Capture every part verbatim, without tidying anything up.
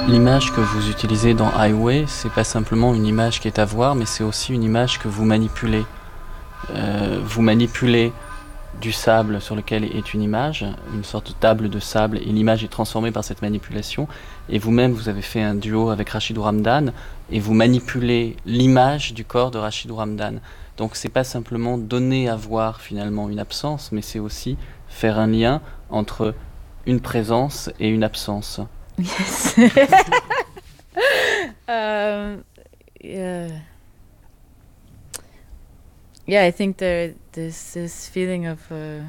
L'image que vous utilisez dans Highway, c'est pas simplement une image qui est à voir, mais c'est aussi une image que vous manipulez. Euh, vous manipulez du sable sur lequel est une image, une sorte de table de sable, et l'image est transformée par cette manipulation. Et vous-même, vous avez fait un duo avec Rachidou Ramdan, et vous manipulez l'image du corps de Rachidou Ramdan. Donc c'est pas simplement donner à voir finalement une absence, mais c'est aussi faire un lien entre une présence et une absence. Yes. um, yeah. Yeah, I think there this this feeling of uh,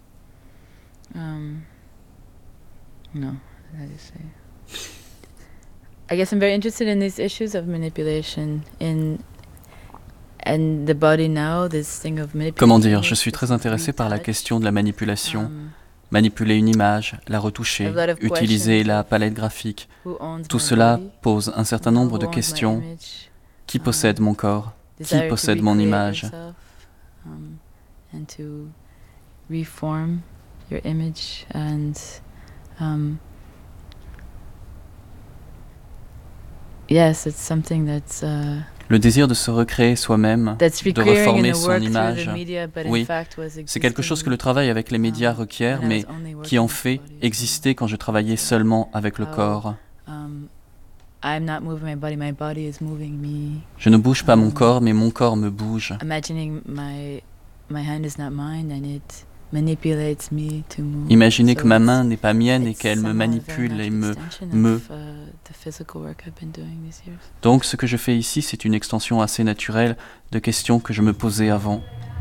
um, no, how do you say? I guess I'm very interested in these issues of manipulation in and the body now. This thing of manipulation. Comment dire, je suis très intéressé par la question de la manipulation. Um, Manipuler une image, la retoucher, A lot of utiliser questions la of palette graphique. who owns Tout my cela body, pose un certain you know, nombre de who owns my questions. image, Qui um, possède mon corps? Qui desire to possède mon recreate image? yourself, um, and to reform your image and um, yes, it's something that's uh, Le désir de se recréer soi-même, that's de recurring in reformer the son work through image, the media, but oui, in fact was c'est quelque chose que existing le travail avec les médias um, requiert, when I mais was only qui working en with the fait body as well. existait quand je travaillais seulement avec le How, corps. Um, I'm not moving my body, my body is moving me. Je ne bouge pas mon um, corps, mais mon corps me bouge. Imagining my my hand is not mine and it manipulates me to move. Imaginez So que ma it's- main n'est pas mienne et it's qu'elle me somehow a very manipule et natural me extension me. of, uh, the physical work I've been doing these years. Donc ce que je fais ici, c'est une extension assez naturelle de questions que je me posais avant.